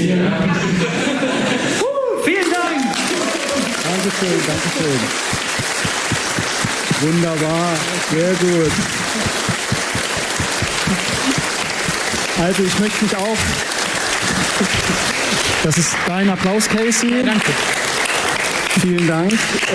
Vielen Dank. Dankeschön. Wunderbar, sehr gut. Also ich möchte mich auch... Das ist dein Applaus, Casey. Ja, danke. Vielen Dank.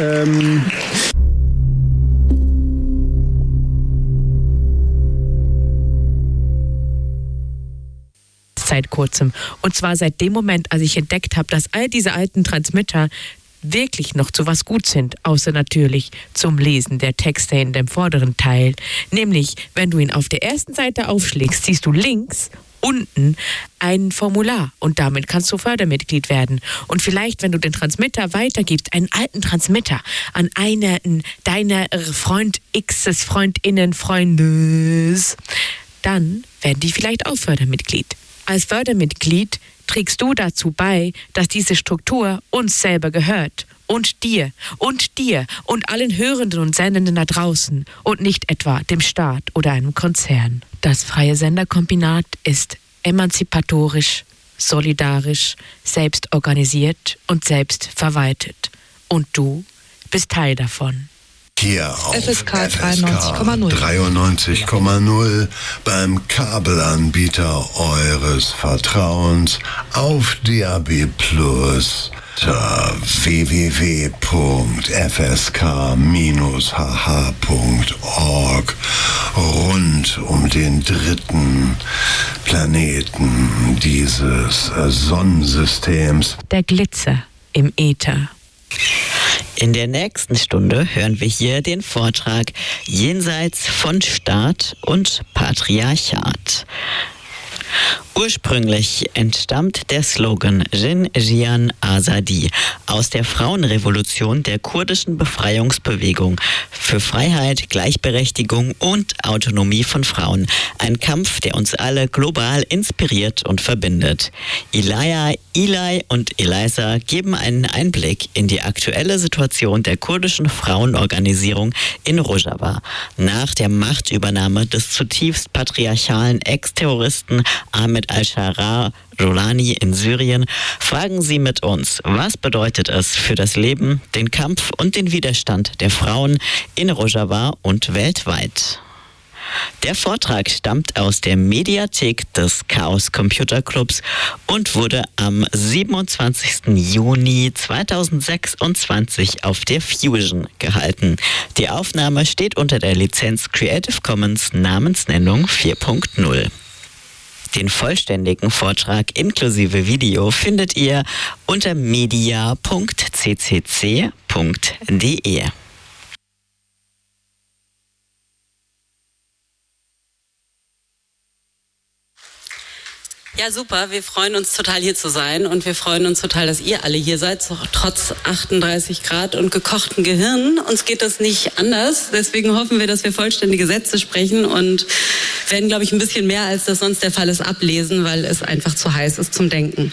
Seit kurzem. Und zwar seit dem Moment, als ich entdeckt habe, dass all diese alten Transmitter wirklich noch zu was gut sind, außer natürlich zum Lesen der Texte in dem vorderen Teil. Nämlich, wenn du ihn auf der ersten Seite aufschlägst, siehst du links unten ein Formular und damit kannst du Fördermitglied werden. Und vielleicht, wenn du den Transmitter weitergibst, einen alten Transmitter an einen deiner Freund X's, Freundinnen, Freundes, dann werden die vielleicht auch Fördermitglied. Als Fördermitglied trägst du dazu bei, dass diese Struktur uns selber gehört und dir und allen Hörenden und Sendenden da draußen und nicht etwa dem Staat oder einem Konzern. Das Freie Senderkombinat ist emanzipatorisch, solidarisch, selbstorganisiert und selbstverwaltet. Und du bist Teil davon. Hier auf FSK 93,0. 93,0 beim Kabelanbieter eures Vertrauens auf DAB+ www.fsk-hh.org rund um den dritten Planeten dieses Sonnensystems. Der Glitzer im Äther. In der nächsten Stunde hören wir hier den Vortrag Jenseits von Staat und Patriarchat. Ursprünglich entstammt der Slogan Jin Jiyan Azadi aus der Frauenrevolution der kurdischen Befreiungsbewegung für Freiheit, Gleichberechtigung und Autonomie von Frauen. Ein Kampf, der uns alle global inspiriert und verbindet. Eli und Eliza geben einen Einblick in die aktuelle Situation der kurdischen Frauenorganisierung in Rojava nach der Machtübernahme des zutiefst patriarchalen Ex-Terroristen Ahmed al-Sharaa Rolani in Syrien, fragen Sie mit uns, was bedeutet es für das Leben, den Kampf und den Widerstand der Frauen in Rojava und weltweit? Der Vortrag stammt aus der Mediathek des Chaos Computer Clubs und wurde am 27. Juni 2026 auf der Fusion gehalten. Die Aufnahme steht unter der Lizenz Creative Commons Namensnennung 4.0. Den vollständigen Vortrag inklusive Video findet ihr unter media.ccc.de. Ja, super. Wir freuen uns total, hier zu sein und wir freuen uns total, dass ihr alle hier seid, trotz 38 Grad und gekochten Gehirnen. Uns geht das nicht anders. Deswegen hoffen wir, dass wir vollständige Sätze sprechen und werden, glaube ich, ein bisschen mehr, als das sonst der Fall ist, ablesen, weil es einfach zu heiß ist zum Denken.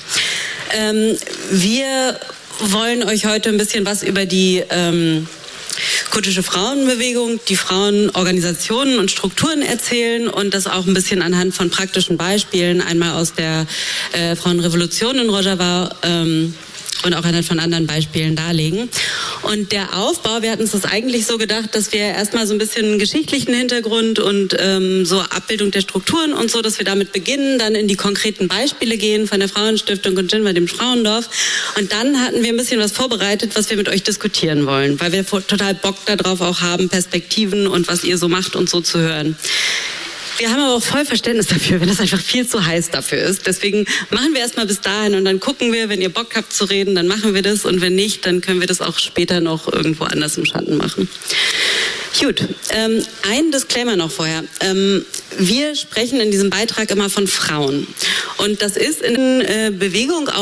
Wir wollen euch heute ein bisschen was über die kurdische Frauenbewegung, die Frauenorganisationen und Strukturen erzählen und das auch ein bisschen anhand von praktischen Beispielen, einmal aus der Frauenrevolution in Rojava und auch anhand von anderen Beispielen darlegen. Und der Aufbau, wir hatten uns das eigentlich so gedacht, dass wir erstmal so ein bisschen einen geschichtlichen Hintergrund und so Abbildung der Strukturen und so, dass wir damit beginnen, dann in die konkreten Beispiele gehen von der Frauenstiftung und Jinwa, dem Frauendorf. Und dann hatten wir ein bisschen was vorbereitet, was wir mit euch diskutieren wollen, weil wir total Bock darauf auch haben, Perspektiven und was ihr so macht und so zu hören. Wir haben aber auch voll Verständnis dafür, wenn das einfach viel zu heiß dafür ist. Deswegen machen wir erstmal bis dahin und dann gucken wir, wenn ihr Bock habt zu reden, dann machen wir das und wenn nicht, dann können wir das auch später noch irgendwo anders im Schatten machen. Gut, ein Disclaimer noch vorher. Wir sprechen in diesem Beitrag immer von Frauen und das ist in Bewegung